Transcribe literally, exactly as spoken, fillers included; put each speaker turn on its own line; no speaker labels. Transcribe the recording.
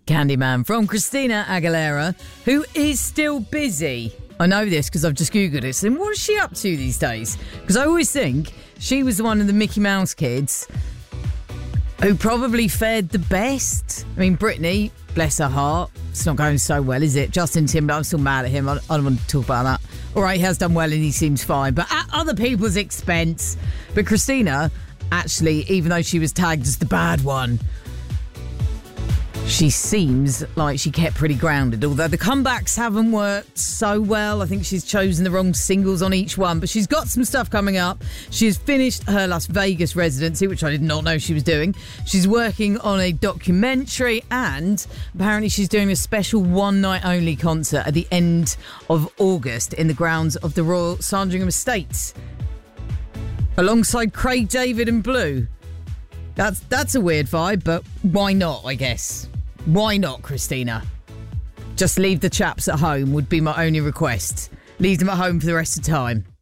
Candyman from Christina Aguilera, who is still busy. I know this because I've just Googled it. So what is she up to these days? Because I always think she was one of the Mickey Mouse kids who probably fared the best. I mean, Britney, bless her heart, it's not going so well, is it? Justin Timberlake, I'm still mad at him. I, I don't want to talk about that. All right, he has done well and he seems fine, but at other people's expense. But Christina, actually, even though she was tagged as the bad one, she seems like she kept pretty grounded. Although the comebacks haven't worked so well. I think she's chosen the wrong singles on each one. But she's got some stuff coming up. She's finished her Las Vegas residency, which I did not know she was doing. She's working on a documentary. And apparently she's doing a special one-night-only concert at the end of August in the grounds of the Royal Sandringham Estates, alongside Craig David and Blue. That's, that's a weird vibe, but why not, I guess? Why not, Christina? Just leave the chaps at home would be my only request. Leave them at home for the rest of the time.